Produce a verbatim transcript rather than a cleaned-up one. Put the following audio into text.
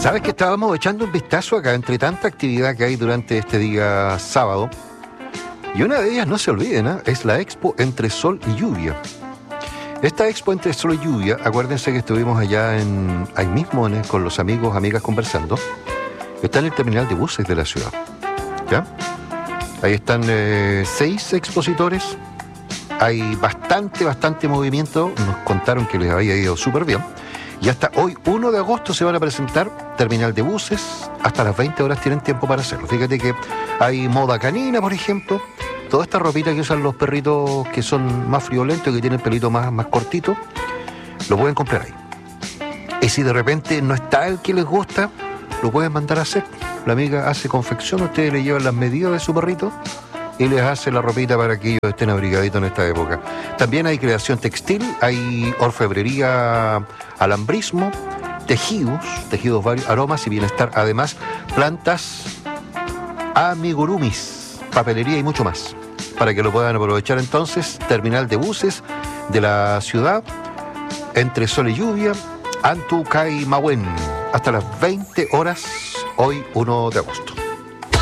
Sabes que estábamos echando un vistazo acá entre tanta actividad que hay durante este día sábado, y una de ellas, no se olviden, ¿eh? es la Expo Entre Sol y Lluvia. Esta Expo Entre Sol y Lluvia, acuérdense que estuvimos allá en, ahí mismo en, con los amigos, amigas conversando, está en el terminal de buses de la ciudad, ¿ya? Ahí están eh, seis expositores, hay bastante, bastante movimiento, nos contaron que les había ido súper bien, y hasta hoy, uno de agosto, se van a presentar terminal de buses, hasta las veinte horas tienen tiempo para hacerlo. Fíjate que hay moda canina, por ejemplo, toda esta ropita que usan los perritos que son más friolentos y que tienen el pelito más, más cortito, lo pueden comprar ahí. Y si de repente no está el que les gusta, lo pueden mandar a hacer. La amiga hace confección, ustedes le llevan las medidas de su perrito y les hace la ropita para que ellos estén abrigaditos en esta época. También hay creación textil, hay orfebrería, alambrismo, tejidos, tejidos varios, aromas y bienestar. Además, plantas, amigurumis, papelería y mucho más. Para que lo puedan aprovechar entonces, terminal de buses de la ciudad, Entre Sol y Lluvia, Antucay Mahuen, hasta las veinte horas, hoy uno de agosto.